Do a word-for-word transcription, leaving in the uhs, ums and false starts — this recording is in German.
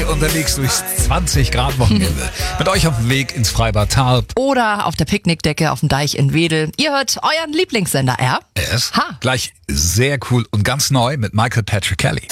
Kelly unterwegs durchs zwanzig Grad Wochenende. Mit euch auf dem Weg ins Freibad Talb. Oder auf der Picknickdecke auf dem Deich in Wedel. Ihr hört euren Lieblingssender R. Es Ha. gleich sehr cool und ganz neu mit Michael Patrick Kelly.